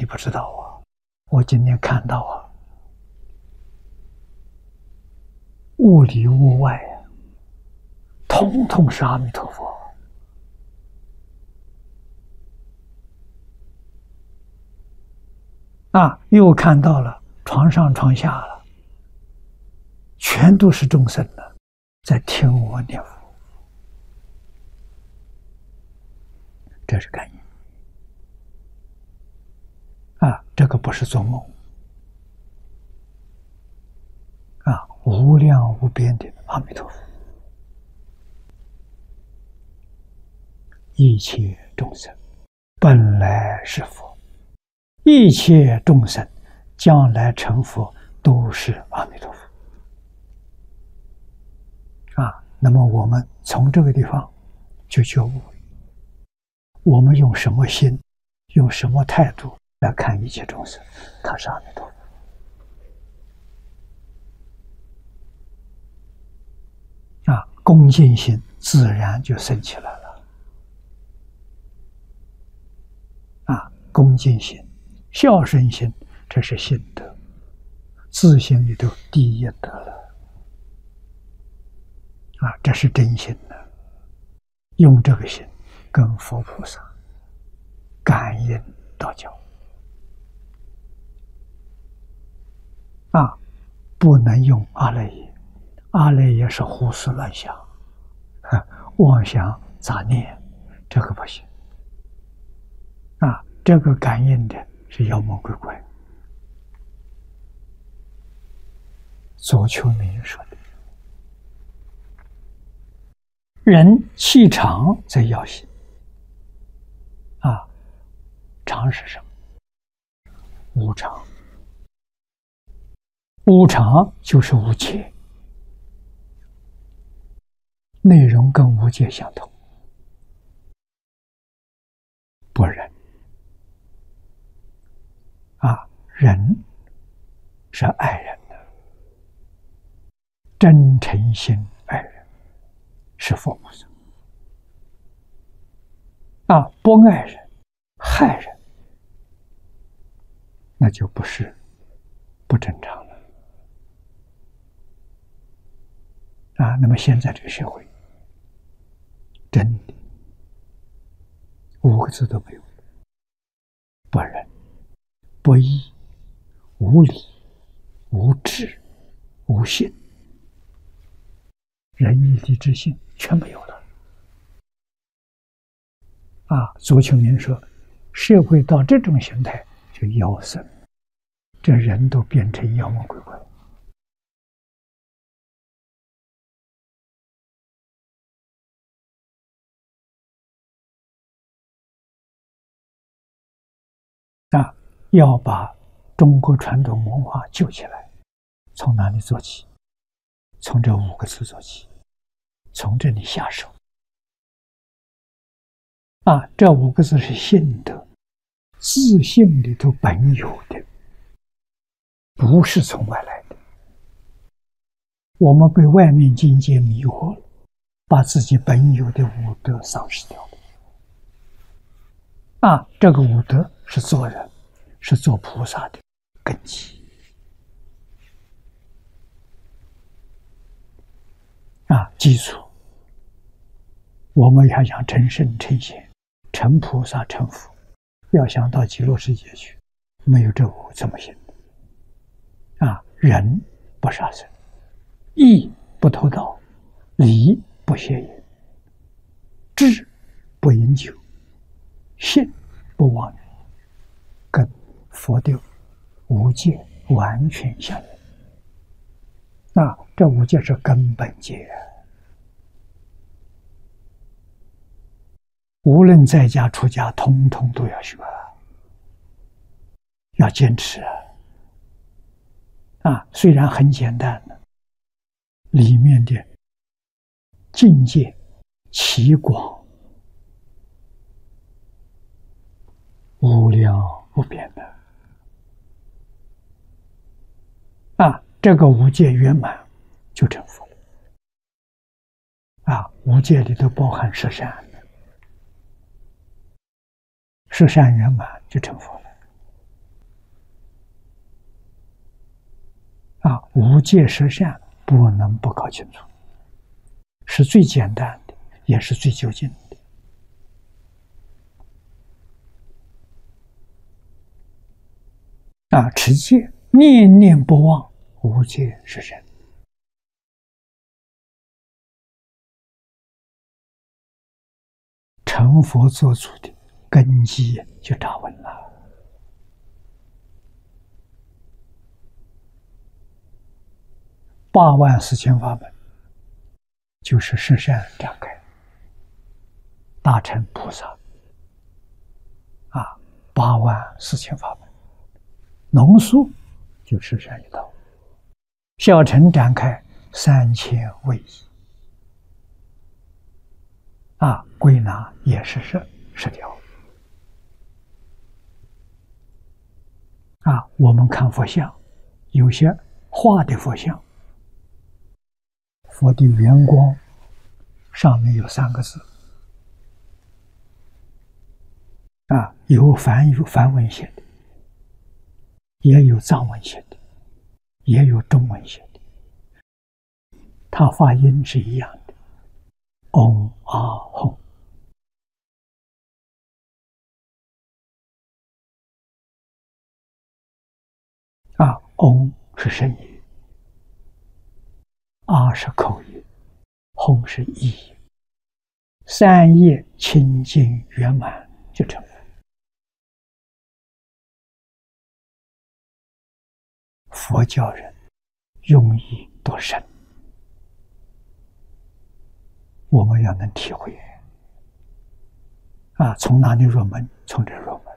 你不知道啊，我今天看到啊，物里物外啊，统统是阿弥陀佛。又看到了床上床下了，全都是众生的，在听我念佛，这是感应这个不是做梦无量无边的阿弥陀佛，一切众生本来是佛，一切众生将来成佛都是阿弥陀佛那么我们从这个地方就觉悟，我们用什么心，用什么态度来看一切众生，他是阿弥陀佛恭敬心自然就生起来了恭敬心、孝顺心，这是心德，自心里头第一德了这是真心的，用这个心跟佛菩萨感应道交不能用阿赖耶，阿赖耶是胡思乱想妄想杂念，这个不行这个感应的是妖魔鬼怪。左丘明说的，人气场在要心常是什么？无常，无常就是无界，内容跟无界相同，不仁人是爱人的，真诚心爱人是佛菩萨不爱人害人，那就不是不正常了那么现在这个社会真的5个字都没有，不仁、不义、无理、无智、无信，仁义礼智信全没有了左丘明说，社会到这种形态就妖僧，这人都变成妖魔鬼怪要把中国传统文化救起来，从哪里做起？从这5个字做起，从这里下手这5个字是信德，自信里头本有的，不是从外来的。我们被外面境界迷惑了，把自己本有的五德丧失掉了这个五德是做人，是做菩萨的根基基础。我们要想成圣成贤、成菩萨成佛，要想到极乐世界去，没有这5个怎么行仁不杀生，义不偷盗，礼不邪淫，智不饮酒，信不妄语，跟佛的5戒完全相应这5戒是根本戒无论在家出家，通通都要学要坚持虽然很简单的，里面的境界奇广无量无边的这个5戒圆满就成佛5戒里头包含十善的，十善圆满就成佛了无戒十善不能不搞清楚，是最简单的，也是最究竟的。持戒，念念不忘，无戒十善。成佛做主的根基就打稳了。84000法门，就是十善展开，大乘菩萨84000法门，浓缩就十善一道，小乘展开3000位仪，归纳也是十条。我们看佛像，有些画的佛像，佛的圆光上面有3个字，有梵文写的，也有藏文写的，也有中文写的，它发音是一样的，嗡啊吽。嗡是声音，是口音，吽是意音，3业清净圆满就成佛。佛教人用意多深，我们要能体会。从哪里入门？从这入门。